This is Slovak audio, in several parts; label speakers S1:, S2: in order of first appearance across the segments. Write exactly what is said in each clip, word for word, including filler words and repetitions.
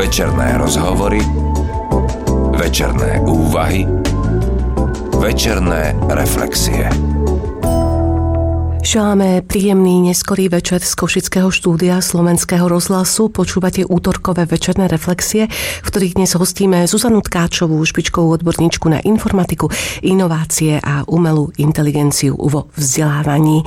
S1: Večerné rozhovory, večerné úvahy, večerné reflexie.
S2: Želáme príjemný neskorý večer z Košického štúdia Slovenského rozhlasu. Počúvate útorkové večerné reflexie, v ktorých dnes hostíme Zuzanu Tkáčovú, špičkovú odborníčku na informatiku, inovácie a umelú inteligenciu vo vzdelávaní.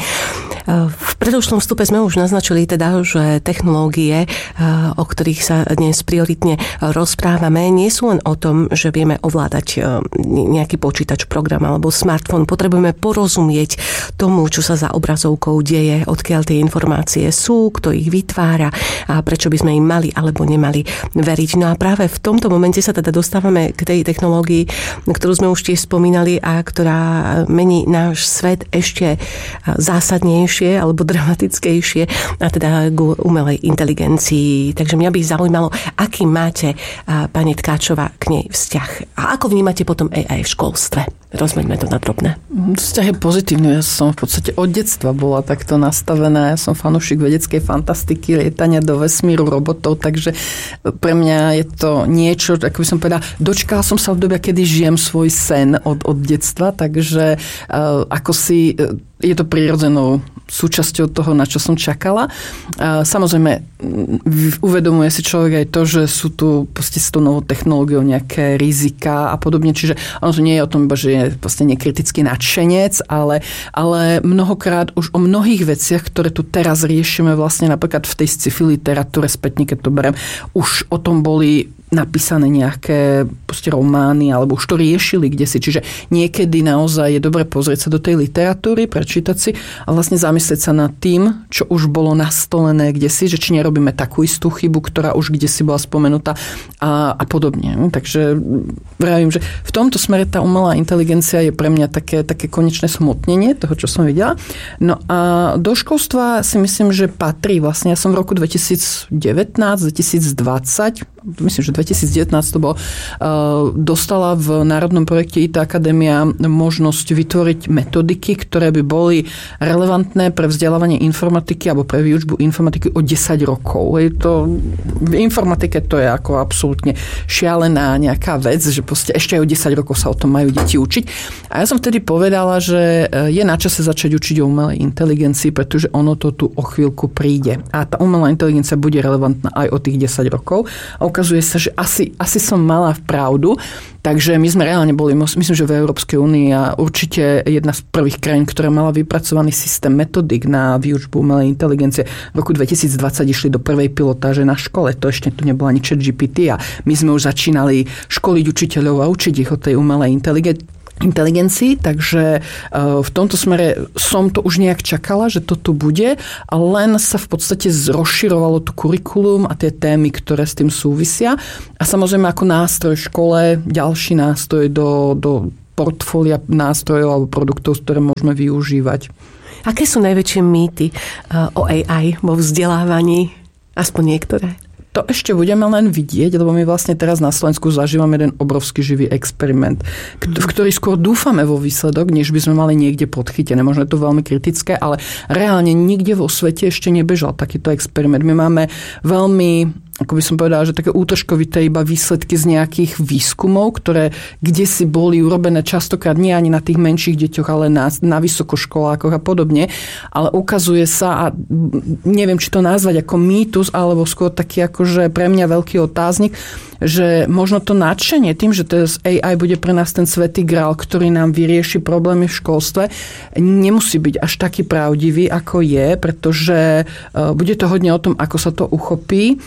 S2: V predošlom vstupe sme už naznačili teda, že technológie, o ktorých sa dnes prioritne rozprávame, nie sú len o tom, že vieme ovládať nejaký počítač, program alebo smartfón. Potrebujeme porozumieť tomu, čo sa za obrazovkou deje, odkiaľ tie informácie sú, kto ich vytvára a prečo by sme im mali alebo nemali veriť. No a práve v tomto momente sa teda dostávame k tej technológii, ktorú sme už tiež spomínali a ktorá mení náš svet ešte zásadnejšie alebo dramatickejšie, a teda k umelej inteligencii. Takže mňa by zaujímalo, aký máte, pani Tkáčová, k nej vzťah. A ako vnímate potom á í v školstve? Rozmeňme to na drobné.
S3: Vzťah je pozitívny. Ja som v podstate od detstva bola takto nastavená. Ja som fanúšik vedeckej fantastiky, lietania do vesmíru, robotov, takže pre mňa je to niečo, ako by som povedala, dočkala som sa v dobe, kedy žijem svoj sen od, od detstva, takže uh, ako si je to prirodzenou súčasťou toho, na čo som čakala. Samozrejme, uvedomuje si človek aj to, že sú tu proste s tou novou technológiou nejaké rizika a podobne. Čiže ono to nie je o tom, že je proste nekritický nadšenec, ale, ale mnohokrát už o mnohých veciach, ktoré tu teraz riešime vlastne napríklad v tej sci-fi literatúre, spätne keď to beriem, už o tom boli napísané nejaké proste romány, alebo už to riešili kdesi. Čiže niekedy naozaj je dobre pozrieť sa do tej literatúry, prečítať si a vlastne zamyslieť sa nad tým, čo už bolo nastolené kdesi, že či nerobíme takú istú chybu, ktorá už kdesi bola spomenutá a, a podobne. Takže vravím, že v tomto smere tá umelá inteligencia je pre mňa také, také konečné smotnenie toho, čo som videla. No a do školstva si myslím, že patrí vlastne, ja som v roku dvetisícdevätnásť dvetisícdvadsať, myslím, že dvetisícdevätnásť to bolo, dostala v národnom projekte í té Akadémia možnosť vytvoriť metodiky, ktoré by boli relevantné pre vzdelávanie informatiky alebo pre výučbu informatiky o desať rokov. Je to, v informatike to je ako absolútne šialená nejaká vec, že proste ešte aj o desať rokov sa o tom majú deti učiť. A ja som vtedy povedala, že je na čase začať učiť o umelej inteligencii, pretože ono to tu o chvíľku príde. A tá umelá inteligencia bude relevantná aj o tých desať rokov. A ukazuje sa, že asi, asi som mala pravdu. Takže my sme reálne boli, myslím, že v Európskej únii a určite jedna z prvých krajín, ktorá mala vypracovaný systém metodik na výučbu umelej inteligencie. V roku dvetisícdvadsať išli do prvej pilotáže na škole. To ešte tu nebola ani chat gé pé té a my sme už začínali školiť učiteľov a učiť ich o tej umelej inteligencii. inteligencii, takže v tomto smere som to už nejak čakala, že to tu bude, a len sa v podstate rozširovalo to kurikulum a tie témy, ktoré s tým súvisia. A samozrejme ako nástroj v škole, ďalší nástroj do, do portfólia nástrojov alebo produktov, ktoré môžeme využívať.
S2: Aké sú najväčšie mýty o á í vo vzdelávaní? Aspoň niektoré.
S3: To ešte budeme len vidieť, lebo my vlastne teraz na Slovensku zažívame jeden obrovský živý experiment, v ktorý skôr dúfame vo výsledok, než by sme mali niekde podchytené. Možno je to veľmi kritické, ale reálne nikde vo svete ešte nebežal takýto experiment. My máme veľmi, ako by som povedala, že také útržkovité iba výsledky z nejakých výskumov, ktoré kdesi boli urobené častokrát nie ani na tých menších deťoch, ale na, na vysokoškolákoch a podobne. Ale ukazuje sa, a neviem, či to nazvať ako mýtus, alebo skôr taký akože pre mňa veľký otáznik, že možno to nadšenie tým, že teraz á í bude pre nás ten svätý grál, ktorý nám vyrieši problémy v školstve, nemusí byť až taký pravdivý, ako je, pretože bude to hodne o tom, ako sa to uchopí.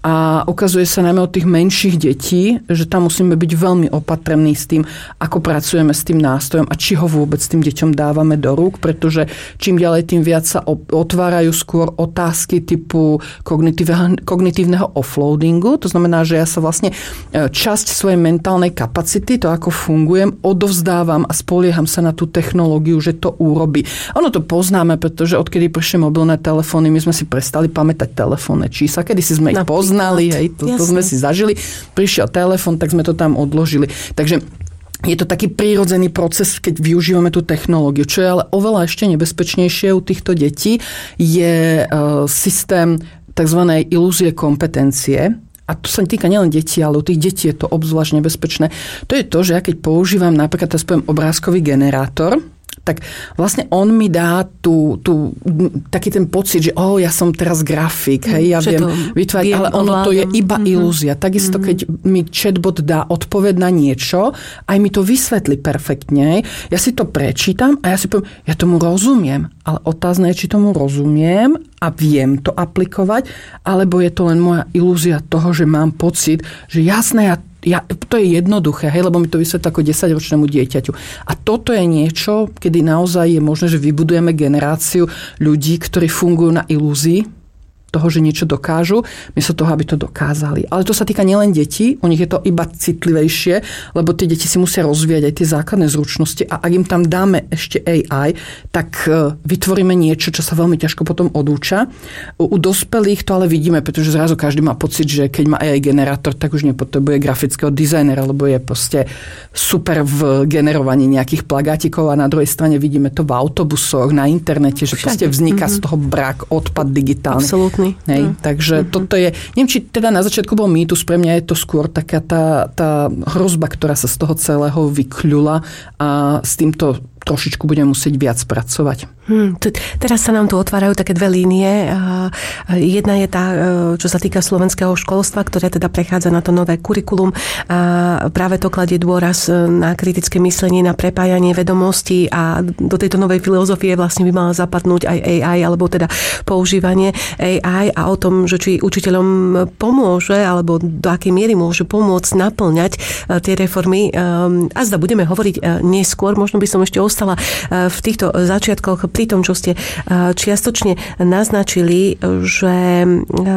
S3: A ukazuje sa najmä od tých menších detí, že tam musíme byť veľmi opatrní s tým, ako pracujeme s tým nástrojom a či ho vôbec tým deťom dávame do rúk, pretože čím ďalej, tým viac sa otvárajú skôr otázky typu kognitívneho offloadingu. To znamená, že ja sa vlastne časť svojej mentálnej kapacity, to ako fungujem, odovzdávam a spolieham sa na tú technológiu, že to urobí. Ono to poznáme, pretože odkedy prišli mobilné telefóny, my sme si prestali pamätať telefónne čísla. Kedysi sme ich poznali. Znali, hej, to, to sme si zažili. Prišiel telefon, tak sme to tam odložili. Takže je to taký prírodzený proces, keď využívame tú technológiu. Čo je ale oveľa ešte nebezpečnejšie u týchto detí, je uh, systém tzv. Ilúzie kompetencie. a to sa týka nielen detí, ale u tých detí je to obzvlášť nebezpečné, to je to, že ja keď používam napríklad, teraz poviem obrázkový generátor, tak vlastne on mi dá tú, tú, taký ten pocit, že oh, ja som teraz grafik, hej, ja viem vytvárať, ale ono to je iba mm-hmm. ilúzia. Takisto, mm-hmm. keď mi chatbot dá odpoveď na niečo, aj mi to vysvetlí perfektne, ja si to prečítam a ja si poviem, ja tomu rozumiem, ale otázne je, či tomu rozumiem a viem to aplikovať, alebo je to len moja ilúzia toho, že mám pocit, že jasné, ja Ja, to je jednoduché, hej, lebo mi to vysvetlí ako desaťročnému dieťaťu. A toto je niečo, kedy naozaj je možné, že vybudujeme generáciu ľudí, ktorí fungujú na ilúzii toho, že niečo dokážu, miesto toho, aby to dokázali. Ale to sa týka nielen detí, u nich je to iba citlivejšie, lebo tie deti si musia rozvíjať aj tie základné zručnosti a ak im tam dáme ešte á í, tak vytvoríme niečo, čo sa veľmi ťažko potom odúča. U, u dospelých to ale vidíme, pretože zrazu každý má pocit, že keď má á í generátor, tak už nepotrebuje grafického dizajnera, lebo je proste super v generovaní nejakých plagátikov a na druhej strane vidíme to v autobusoch, na internete, že proste vzniká mm-hmm. z toho brak, odpad digitálny.
S2: Absolútne.
S3: Hej, mm. Takže mm-hmm. toto je, neviem, či teda na začiatku bol mýtus, pre mňa je to skôr taká tá, tá hrozba, ktorá sa z toho celého vykľula a s týmto trošičku budeme musieť viac pracovať.
S2: Hmm, t- teraz sa nám tu otvárajú také dve línie. Jedna je tá, čo sa týka slovenského školstva, ktoré teda prechádza na to nové kurikulum a práve to kladie dôraz na kritické myslenie, na prepájanie vedomostí a do tejto novej filozofie vlastne by mala zapadnúť aj á í, alebo teda používanie á í a o tom, že či učiteľom pomôže, alebo do akej miery môže pomôcť naplňať tie reformy. A zda budeme hovoriť neskôr, možno by som ešte ostala v týchto začiatkoch pri tom, čo ste čiastočne naznačili, že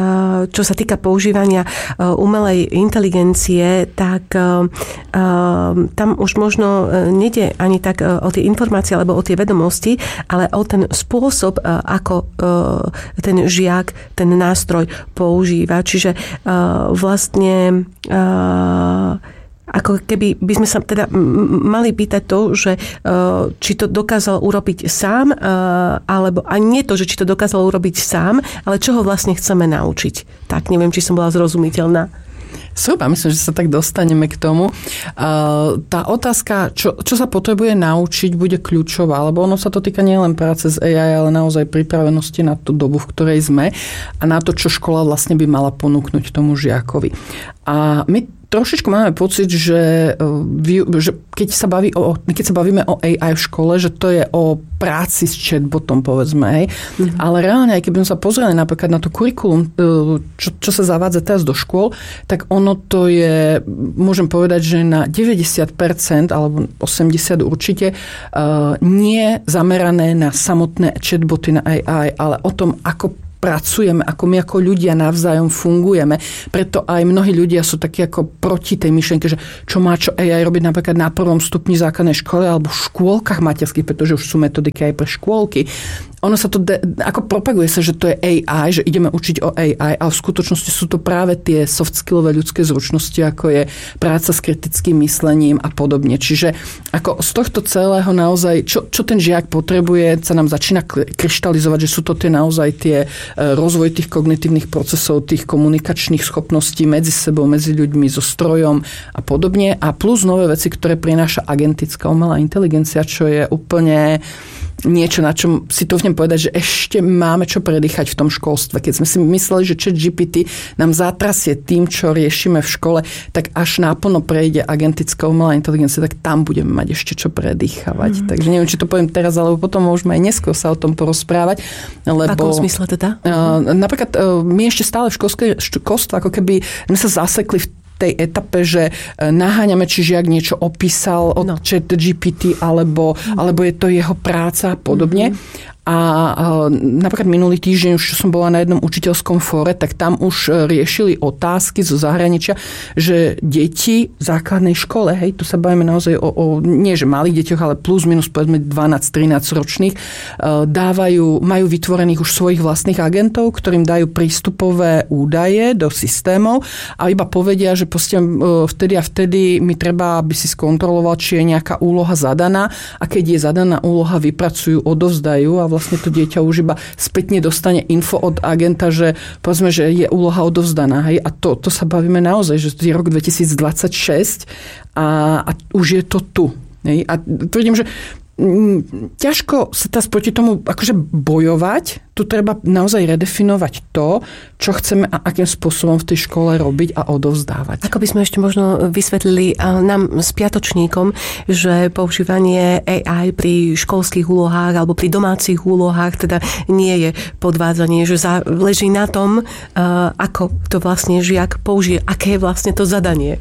S2: čo sa týka používania umelej inteligencie, tak tam už možno nejde ani tak o tie informácie alebo o tie vedomosti, ale o ten spôsob, ako ten žiak ten nástroj používa. Čiže vlastne ako keby by sme sa teda mali pýtať to, že či to dokázal urobiť sám, alebo a nie to, že či to dokázal urobiť sám, ale čo ho vlastne chceme naučiť. Tak, neviem, či som bola zrozumiteľná.
S3: Super, myslím, že sa tak dostaneme k tomu. Tá otázka, čo, čo sa potrebuje naučiť, bude kľúčová, lebo ono sa to týka nielen práce s á í, ale naozaj pripravenosti na tú dobu, v ktorej sme a na to, čo škola vlastne by mala ponúknuť tomu žiakovi. A my trošičku máme pocit, že, že keď, sa baví o, keď sa bavíme o á í v škole, že to je o práci s chatbotom, povedzme. Hej. Mm-hmm. Ale reálne, aj keby sme sa pozreli napríklad na to kurikulum, čo, čo sa zavádza teraz do škôl, tak ono to je, môžem povedať, že na deväťdesiat percent alebo osemdesiat percent určite nie zamerané na samotné chatboty na á í, ale o tom, ako pracujeme, ako my ako ľudia navzájom fungujeme. Preto aj mnohí ľudia sú takí ako proti tej myšlienke, že čo má čo á í robiť napríklad na prvom stupni základnej školy alebo v škôlkach materských, pretože už sú metodiky aj pre škôlky. Ono sa to, de, ako propaguje sa, že to je á í, že ideme učiť o á í, a v skutočnosti sú to práve tie soft skillové ľudské zručnosti, ako je práca s kritickým myslením a podobne. Čiže ako z tohto celého naozaj, čo, čo ten žiak potrebuje, sa nám začína kryštalizovať, že sú to tie naozaj tie rozvoj tých kognitívnych procesov, tých komunikačných schopností medzi sebou, medzi ľuďmi, so strojom a podobne. A plus nové veci, ktoré prináša agentická umelá inteligencia, čo je úplne niečo, na čom si trúfnem povedať, že ešte máme čo predýchať v tom školstve. Keď sme si mysleli, že ChatGPT nám zatrasie tým, čo riešime v škole, tak až naplno prejde agentická umelá inteligencia, tak tam budeme mať ešte čo predýchavať. Mm. Takže neviem, či to poviem teraz, alebo potom môžeme aj neskôr sa o tom porozprávať. Lebo, v
S2: akom smysle teda?
S3: Uh, napríklad uh, my ešte stále v školstve, ako keby sme sa zasekli v tej etape, že naháňame, či žiak niečo opísal od no. ChatGPT, alebo, alebo je to jeho práca a podobne. Mm-hmm. A napríklad minulý týždeň, už čo som bola na jednom učiteľskom fóre, tak tam už riešili otázky zo zahraničia, že deti v základnej škole, hej, tu sa bavíme naozaj o, o nie že malých deťoch, ale plus minus povedzme dvanásť trinásť ročných, dávajú, majú vytvorených už svojich vlastných agentov, ktorým dajú prístupové údaje do systémov a iba povedia, že proste vtedy a vtedy mi treba, aby si skontroloval, či je nejaká úloha zadaná a keď je zadaná úloha, vypracujú, odovzdajú a vlastne to dieťa už iba spätne dostane info od agenta, že povedzme, že je úloha odovzdaná. Hej? A to, to sa bavíme naozaj, že to je rok dvetisícdvadsaťšesť a, a už je to tu. Hej? A tvrdím, že ťažko sa teraz proti tomu akože bojovať. Tu treba naozaj redefinovať to, čo chceme a akým spôsobom v tej škole robiť a odovzdávať.
S2: Ako by sme ešte možno vysvetlili nám s piatočníkom, že používanie á í pri školských úlohách alebo pri domácich úlohách teda nie je podvádzanie, že záleží na tom, ako to vlastne žiak použije, aké je vlastne to zadanie.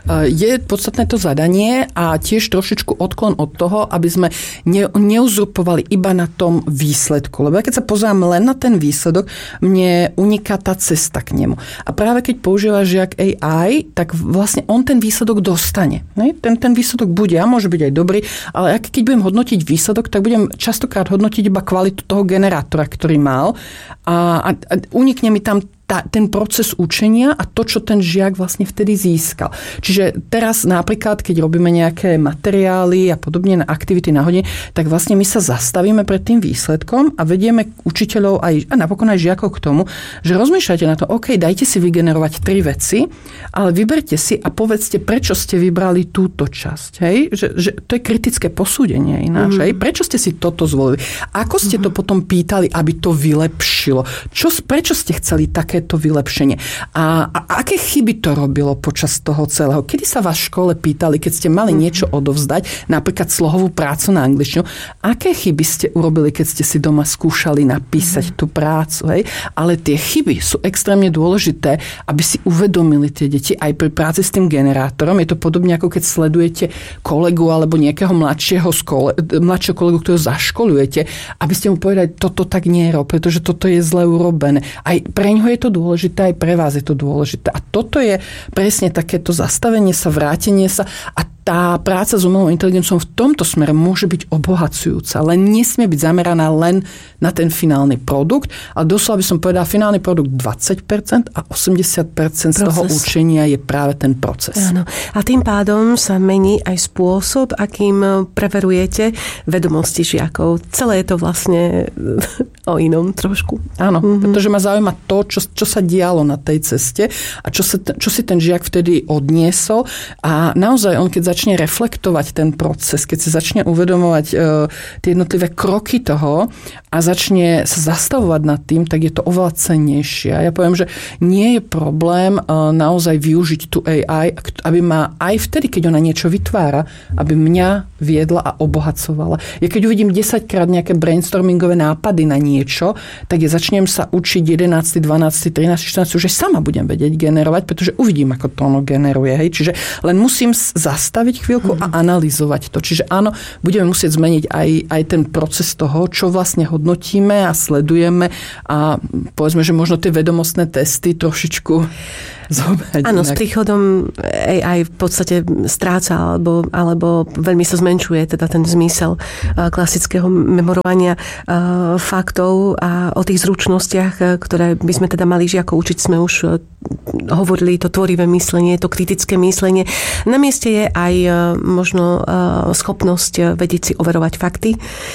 S3: Je podstatné to zadanie a tiež trošičku odklon od toho, aby sme ne, neuzurpovali iba na tom výsledku. Lebo keď sa pozerám len na ten výsledok, mne uniká tá cesta k nemu. A práve keď používa žiak á í, tak vlastne on ten výsledok dostane. Ten, ten výsledok bude a môže byť aj dobrý, ale keď budem hodnotiť výsledok, tak budem častokrát hodnotiť iba kvalitu toho generátora, ktorý mal a, a, a unikne mi tam Tá, ten proces učenia a to, čo ten žiak vlastne vtedy získal. Čiže teraz napríklad, keď robíme nejaké materiály a podobne na aktivity na hodine, tak vlastne my sa zastavíme pred tým výsledkom a vedieme učiteľov aj, a napokon aj žiakov k tomu, že rozmýšľajte na to, OK, dajte si vygenerovať tri veci, ale vyberte si a povedzte, prečo ste vybrali túto časť. Hej? Že, že to je kritické posúdenie ináč. Mm. Hej? Prečo ste si toto zvolili? Ako ste mm. to potom pýtali, aby to vylepšilo? Čo, prečo ste chceli také to vylepšenie. A, a aké chyby to robilo počas toho celého? Kedy sa vás v škole pýtali, keď ste mali niečo odovzdať, napríklad slohovú prácu na angličtinu, aké chyby ste urobili, keď ste si doma skúšali napísať tú prácu? Hej? Ale tie chyby sú extrémne dôležité, aby si uvedomili tie deti aj pri práci s tým generátorom. Je to podobne, ako keď sledujete kolegu alebo nejakého mladšieho, skole, mladšieho kolegu, ktorého zaškolujete, aby ste mu povedali, toto tak nie rob, pretože toto je zle urobené. Aj preňho je to dôležité, aj pre vás je to dôležité. A toto je presne takéto zastavenie sa, vrátenie sa a tá práca s umelou inteligenciou v tomto smere môže byť obohacujúca, len nesmie byť zameraná len na ten finálny produkt, ale doslova by som povedala, finálny produkt dvadsať percent a osemdesiat percent z toho učenia je práve ten proces.
S2: Áno. A tým pádom sa mení aj spôsob, akým preverujete vedomosti žiakov. Celé je to vlastne o inom trošku.
S3: Áno, mm-hmm. pretože ma zaujíma to, čo, čo sa dialo na tej ceste a čo, sa, čo si ten žiak vtedy odniesol a naozaj on, keď začne reflektovať ten proces, keď si začne uvedomovať e, tie jednotlivé kroky toho a začne sa zastavovať nad tým, tak je to oveľa cennejšie. A ja poviem, že nie je problém e, naozaj využiť tú á í, aby ma aj vtedy, keď ona niečo vytvára, aby mňa viedla a obohacovala. Ja keď uvidím desaťkrát nejaké brainstormingové nápady na niečo, tak ja začnem sa učiť jedenásty, dvanásty, trinásty, štrnásty, už aj sama budem vedieť generovať, pretože uvidím, ako to ono generuje. Hej. Čiže len musím zastaviť chvíľku a analyzovať to. Čiže áno, budeme musieť zmeniť aj, aj ten proces toho, čo vlastne hodnotíme a sledujeme a povedzme, že možno tie vedomostné testy trošičku zobrať.
S2: Áno, s príchodom á í v podstate stráca alebo, alebo veľmi sa zmenšuje teda ten zmysel klasického memorovania faktov a o tých zručnostiach, ktoré by sme teda mali žiakov učiť, sme už hovorili, to tvorivé myslenie, to kritické myslenie. Na mieste je aj možno schopnosť vedieť si overovať fakty.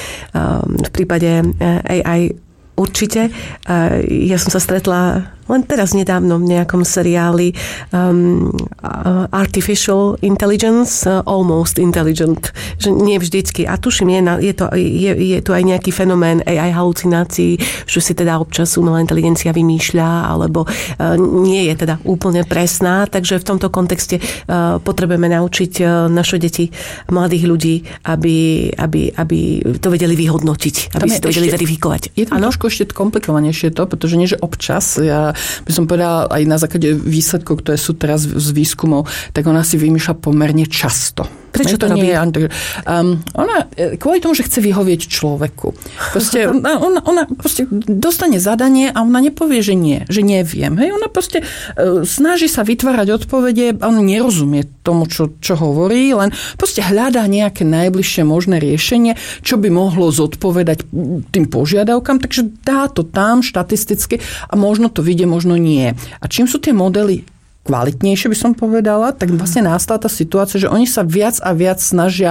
S2: V prípade á í určite. Ja som sa stretla len teraz nedávno v nejakom seriáli um, Artificial Intelligence, uh, Almost Intelligent. Že nie vždycky. A tuším, je, na, je, to, je, je tu aj nejaký fenomén á í halucinácií, že si teda občas umelá inteligencia vymýšľa, alebo uh, nie je teda úplne presná. Takže v tomto kontexte uh, potrebujeme naučiť uh, naše deti, mladých ľudí, aby, aby, aby to vedeli vyhodnotiť, aby si to vedeli verifikovať.
S3: Je tam trošku ešte komplikovanejšie to, pretože nie, že občas ja by som povedala aj na základe výsledkov, ktoré sú teraz z výskumov, tak ona si vymýšľa pomerne často.
S2: Prečo to, to robí?
S3: Nie, um, ona, kvôli tomu, že chce vyhovieť človeku. Proste, ona, ona, ona proste dostane zadanie a ona nepovie, že nie, že neviem. Hej, ona proste uh, snaží sa vytvárať odpovede, ona nerozumie tomu, čo, čo hovorí, len proste hľadá nejaké najbližšie možné riešenie, čo by mohlo zodpovedať tým požiadavkám, takže dá to tam štatisticky a možno to vyjde, možno nie. A čím sú tie modely kvalitnejšie, by som povedala, tak vlastne nastala tá situácia, že oni sa viac a viac snažia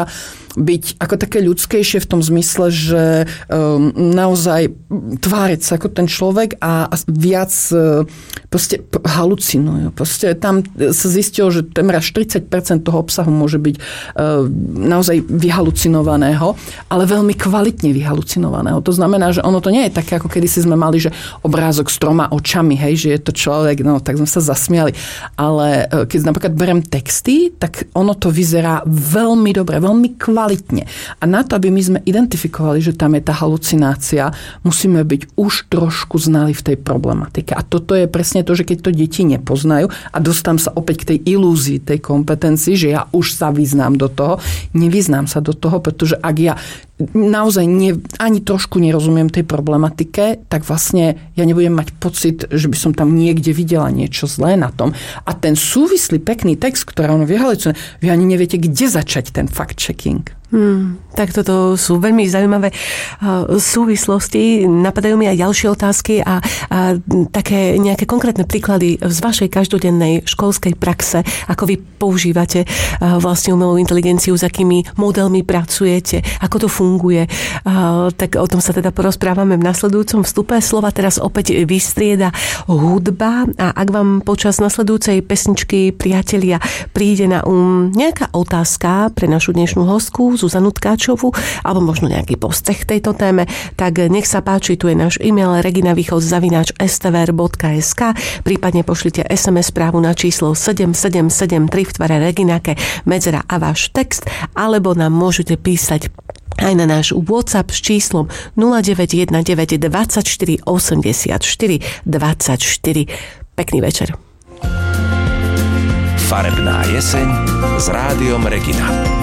S3: byť ako také ľudskejšie v tom zmysle, že um, naozaj tváriť sa ako ten človek a, a viac uh, proste halucinujú. Proste tam sa zistilo, že témer až štyridsať percent toho obsahu môže byť uh, naozaj vyhalucinovaného, ale veľmi kvalitne vyhalucinovaného. To znamená, že ono to nie je také, ako kedysi sme mali, že obrázok s troma očami, hej, že je to človek, no tak sme sa zasmiali. Ale uh, keď napríklad berem texty, tak ono to vyzerá veľmi dobre, veľmi kvalitne. A na to, aby my sme identifikovali, že tam je tá halucinácia, musíme byť už trošku znali v tej problematike. A toto je presne to, že keď to deti nepoznajú a dostám sa opäť k tej ilúzii, tej kompetencii, že ja už sa vyznám do toho, nevyznám sa do toho, pretože ak ja naozaj ne, ani trošku nerozumiem tej problematike, tak vlastne ja nebudem mať pocit, že by som tam niekde videla niečo zlé na tom. A ten súvislý pekný text, ktorý ono vyhalucinuje, vy ani neviete, kde začať ten fact-checking.
S2: Hmm, tak toto sú veľmi zaujímavé uh, súvislosti. Napadajú mi aj ďalšie otázky a, a také nejaké konkrétne príklady z vašej každodennej školskej praxe, ako vy používate uh, vlastne umelú inteligenciu, s akými modelmi pracujete, ako to funguje. Uh, tak o tom sa teda porozprávame v nasledujúcom vstupe. Slova teraz opäť vystrieda hudba a ak vám počas nasledujúcej pesničky, priatelia, príde na um nejaká otázka pre našu dnešnú hostku Zuzanu Tkáčovú, alebo možno nejaký postreh tejto téme, tak nech sa páči, tu je náš e-mail reginavýchod zavináč es té vé er bodka es ká, prípadne pošlite es em es správu na číslo sedem sedem sedem tri v tvare Reginake, medzera a váš text, alebo nám môžete písať aj na náš WhatsApp s číslom nula deväť jeden deväť dvadsaťštyri osemdesiatštyri dvadsaťštyri. Pekný večer.
S1: Farebná jeseň s rádiom Regina.